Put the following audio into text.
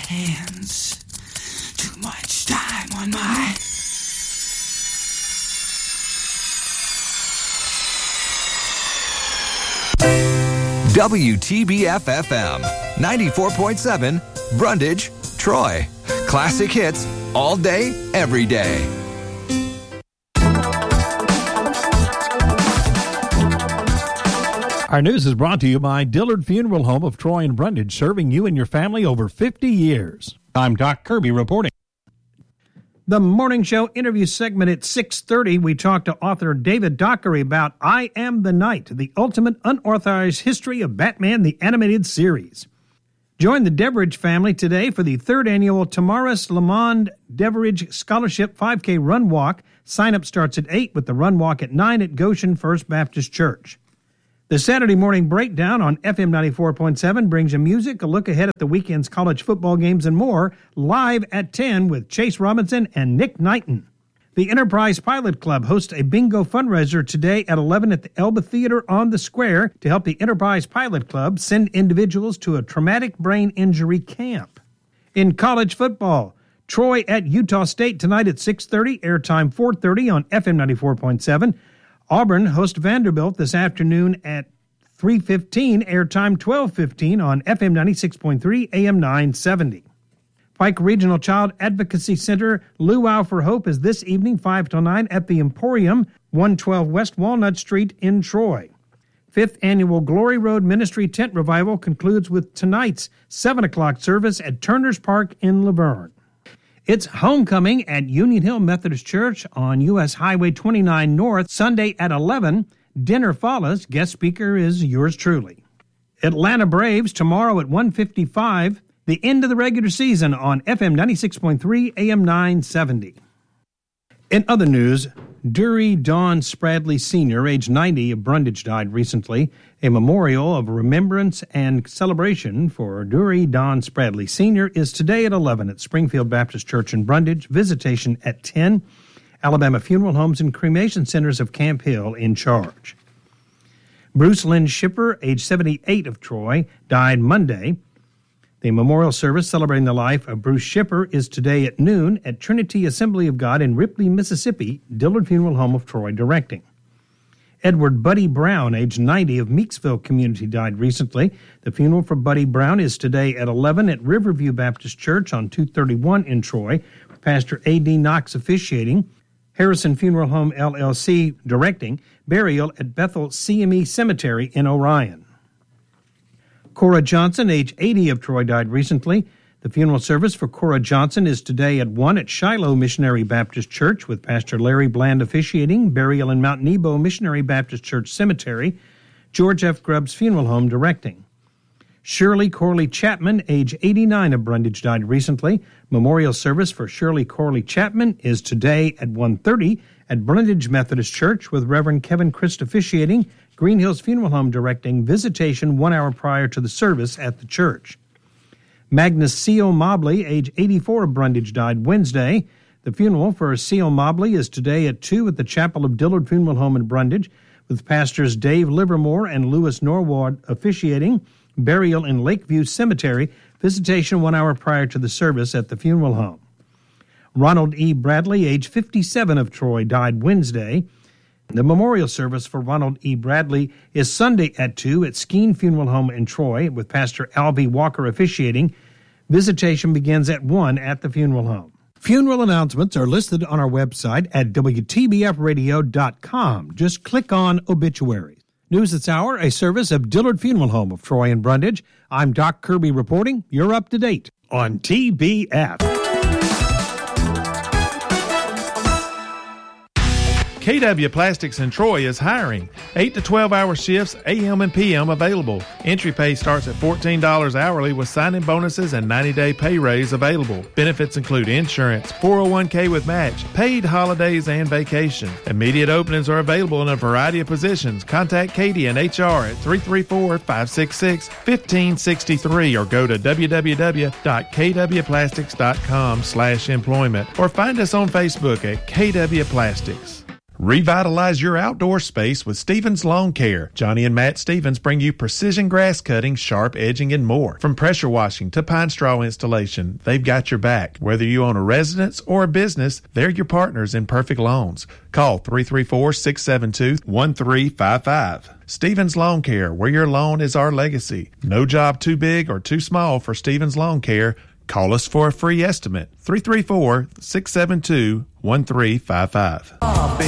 hands. Too much time on my... WTBF-FM 94.7 Brundage, Troy. Classic hits all day, every day. Our news is brought to you by Dillard Funeral Home of Troy and Brundage, serving you and your family over 50 years. I'm Doc Kirby reporting. The morning show interview segment at 6:30, we talked to author David Dockery about I Am the Knight, the ultimate unauthorized history of Batman the Animated Series. Join the Deveridge family today for the third annual Tamaris Lamond Deveridge Scholarship 5K Run Walk. Sign-up starts at 8 with the run walk at 9 at Goshen First Baptist Church. The Saturday morning breakdown on FM 94.7 brings you music, a look ahead at the weekend's college football games, and more, live at 10 with Chase Robinson and Nick Knighton. The Enterprise Pilot Club hosts a bingo fundraiser today at 11 at the Elba Theater on the Square to help the Enterprise Pilot Club send individuals to a traumatic brain injury camp. In college football, Troy at Utah State tonight at 6:30, airtime 4:30 on FM 94.7. Auburn hosts Vanderbilt this afternoon at 3:15, airtime 12:15 on FM 96.3, AM 970. Pike Regional Child Advocacy Center Luau for Hope is this evening 5 till 9 at the Emporium, 112 West Walnut Street in Troy. 5th Annual Glory Road Ministry Tent Revival concludes with tonight's 7 o'clock service at Turner's Park in Laverne. It's homecoming at Union Hill Methodist Church on U.S. Highway 29 North, Sunday at 11. Dinner follows. Guest speaker is yours truly. Atlanta Braves tomorrow at 1:55. The end of the regular season on FM 96.3, AM 970. In other news, Dury Don Spradley Sr., age 90, of Brundage, died recently. A memorial of remembrance and celebration for Dury Don Spradley Sr. is today at 11 at Springfield Baptist Church in Brundage. Visitation at 10. Alabama Funeral Homes and Cremation Centers of Camp Hill in charge. Bruce Lynn Shipper, age 78, of Troy, died Monday. The memorial service celebrating the life of Bruce Shipper is today at noon at Trinity Assembly of God in Ripley, Mississippi, Dillard Funeral Home of Troy directing. Edward Buddy Brown, age 90, of Meeksville Community, died recently. The funeral for Buddy Brown is today at 11 at Riverview Baptist Church on 231 in Troy, with Pastor A.D. Knox officiating. Harrison Funeral Home, LLC, directing. Burial at Bethel CME Cemetery in Orion. Cora Johnson, age 80, of Troy, died recently. The funeral service for Cora Johnson is today at 1 at Shiloh Missionary Baptist Church with Pastor Larry Bland officiating. Burial in Mount Nebo Missionary Baptist Church Cemetery. George F. Grubbs Funeral Home directing. Shirley Corley Chapman, age 89, of Brundage, died recently. Memorial service for Shirley Corley Chapman is today at 1:30 at Brundage Methodist Church with Reverend Kevin Christ officiating. Green Hills Funeral Home directing. Visitation 1 hour prior to the service at the church. Magnus Seal Mobley, age 84, of Brundage, died Wednesday. The funeral for Seal Mobley is today at 2 at the Chapel of Dillard Funeral Home in Brundage, with pastors Dave Livermore and Louis Norwood officiating. Burial in Lakeview Cemetery. Visitation 1 hour prior to the service at the funeral home. Ronald E. Bradley, age 57, of Troy, died Wednesday. The memorial service for Ronald E. Bradley is Sunday at 2 at Skeen Funeral Home in Troy, with Pastor Alvy Walker officiating. Visitation begins at 1 at the funeral home. Funeral announcements are listed on our website at WTBFradio.com. Just click on Obituaries. News This Hour, a service of Dillard Funeral Home of Troy and Brundage. I'm Doc Kirby reporting. You're up to date on TBF. KW Plastics in Troy is hiring. 8 to 12-hour shifts, AM and PM available. Entry pay starts at $14 hourly with sign-in bonuses and 90-day pay raise available. Benefits include insurance, 401k with match, paid holidays, and vacation. Immediate openings are available in a variety of positions. Contact Katie and HR at 334-566-1563 or go to www.kwplastics.com/employment or find us on Facebook at KW Plastics. Revitalize your outdoor space with Stevens Lawn Care. Johnny and Matt Stevens bring you precision grass cutting, sharp edging, and more. From pressure washing to pine straw installation, they've got your back. Whether you own a residence or a business, they're your partners in perfect lawns. Call 334-672-1355. Stevens Lawn Care, where your lawn is our legacy. No job too big or too small for Stevens Lawn Care. Call us for a free estimate. 334-672-1355.